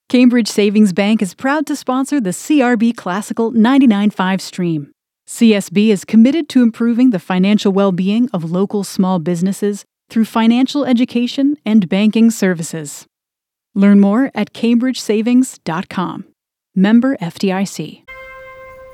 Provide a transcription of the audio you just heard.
Cambridge Savings Bank is proud to sponsor the CRB Classical 99.5 stream. CSB is committed to improving the financial well-being of local small businesses through financial education and banking services. Learn more at cambridgesavings.com. Member FDIC.